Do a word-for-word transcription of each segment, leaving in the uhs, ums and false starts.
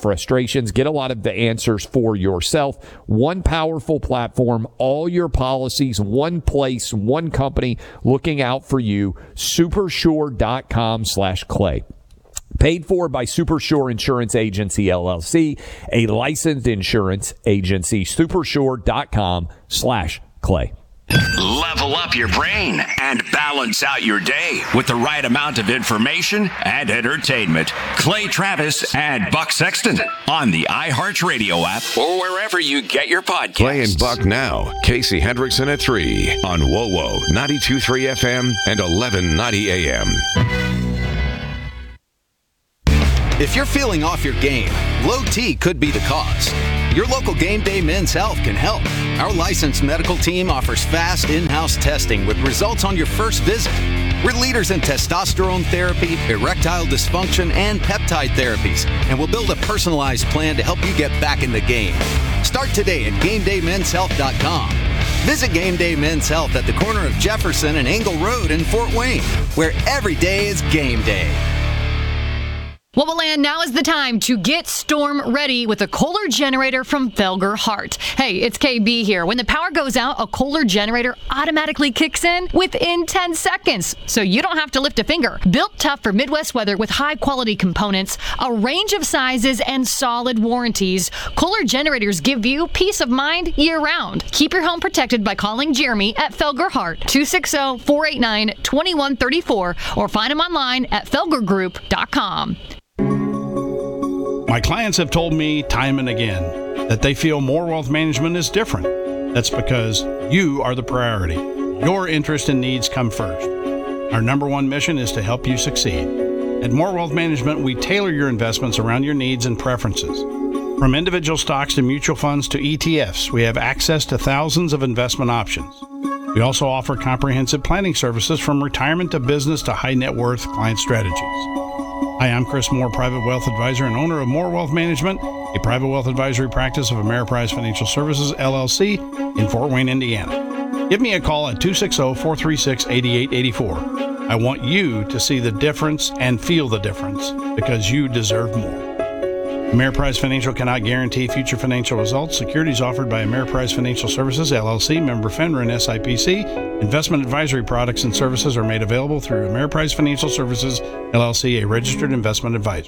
frustrations, get a lot of the answers for yourself. One powerful platform, all your policies, one place, one company looking out for you. Supersure.com slash Clay. Paid for by Supersure Insurance Agency, L L C, a licensed insurance agency. Supersure.com slash Clay. Level up your brain and balance out your day with the right amount of information and entertainment. Clay Travis and Buck Sexton on the iHeartRadio app or wherever you get your podcasts. Clay and Buck now. Casey Hendrickson at three on W O W O ninety-two point three F M and eleven ninety A M. If you're feeling off your game, low T could be the cause. Your local Game Day Men's Health can help. Our licensed medical team offers fast in-house testing with results on your first visit. We're leaders in testosterone therapy, erectile dysfunction, and peptide therapies, and we'll build a personalized plan to help you get back in the game. Start today at game day men's health dot com. Visit Game Day Men's Health at the corner of Jefferson and Engle Road in Fort Wayne, where every day is game day. Woboland, now is the time to get storm ready with a Kohler generator from Felger Hart. Hey, it's K B here. When the power goes out, a Kohler generator automatically kicks in within ten seconds, so you don't have to lift a finger. Built tough for Midwest weather with high-quality components, a range of sizes, and solid warranties, Kohler generators give you peace of mind year-round. Keep your home protected by calling Jeremy at Felger Hart, two six zero, four eight nine, two one three four, or find him online at felger group dot com. My clients have told me time and again that they feel More Wealth Management is different. That's because you are the priority. Your interest and needs come first. Our number one mission is to help you succeed. At More Wealth Management, we tailor your investments around your needs and preferences. From individual stocks to mutual funds to E T Fs, we have access to thousands of investment options. We also offer comprehensive planning services from retirement to business to high net worth client strategies. Hi, I'm Chris Moore, Private Wealth Advisor and owner of More Wealth Management, a private wealth advisory practice of Ameriprise Financial Services, L L C, in Fort Wayne, Indiana. Give me a call at two six zero, four three six, eight eight eight four. I want you to see the difference and feel the difference because you deserve more. Ameriprise Financial cannot guarantee future financial results. Securities offered by Ameriprise Financial Services, L L C, member FINRA and S I P C. Investment advisory products and services are made available through Ameriprise Financial Services, L L C, a registered investment advisor.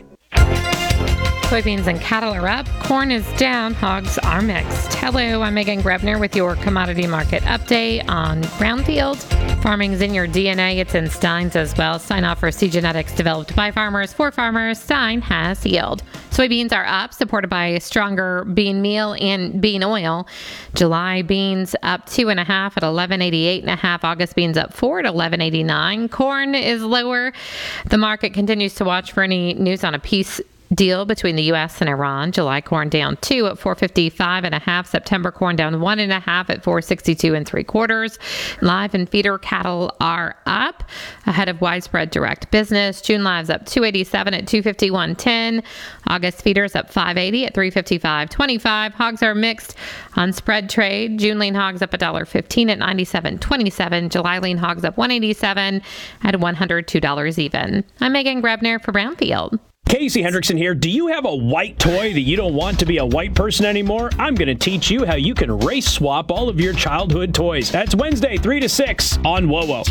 Soybeans and cattle are up. Corn is down. Hogs are mixed. Hello, I'm Megan Grebner with your commodity market update on Brownfield. Farming's in your D N A. It's in Stein's as well. Stein offers seed genetics developed by farmers for farmers. Stein has yield. Soybeans are up, supported by stronger bean meal and bean oil. July beans up two and a half at eleven eighty-eight and a half. August beans up four at eleven eighty-nine. Corn is lower. The market continues to watch for any news on a peace deal between the U S and Iran. July corn down two at four fifty-five and a half. September corn down one and a half at four sixty-two and three quarters. Live and feeder cattle are up ahead of widespread direct business. June lives up two eighty-seven at two fifty-one ten. August feeders up five eighty at three fifty-five twenty-five. Hogs are mixed on spread trade. June lean hogs up one dollar fifteen at ninety-seven twenty-seven. July lean hogs up one eighty-seven at one hundred two dollars even. I'm Megan Grebner for Brownfield. Casey Hendrickson here. Do you have a white toy that you don't want to be a white person anymore? I'm going to teach you how you can race swap all of your childhood toys. That's Wednesday, three to six on W O W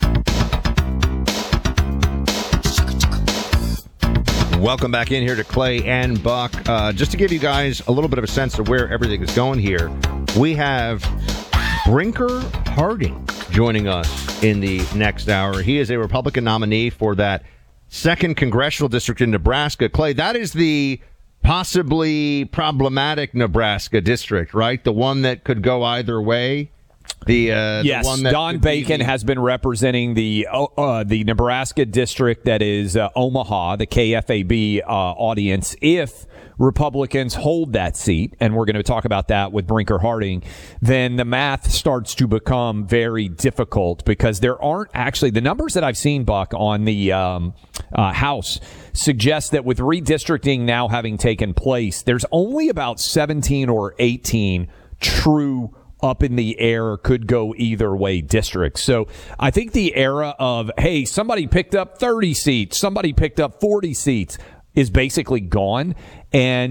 O. Welcome back in here to Clay and Buck. Uh, just to give you guys a little bit of a sense of where everything is going here, we have Brinker Harding joining us in the next hour. He is a Republican nominee for that second congressional district in Nebraska. Clay, that is the possibly problematic Nebraska district, right? The one that could go either way. The uh, yes, the one that Don Bacon be... has been representing the uh, the Nebraska district that is uh, Omaha, the K F A B uh, audience, if Republicans hold that seat, and we're going to talk about that with Brinker Harding, then the math starts to become very difficult because there aren't actually, the numbers that I've seen, Buck, on the um, uh, House suggest that with redistricting now having taken place, there's only about seventeen or eighteen true up in the air, could go either way districts. So I think the era of, hey, somebody picked up thirty seats, somebody picked up forty seats is basically gone. And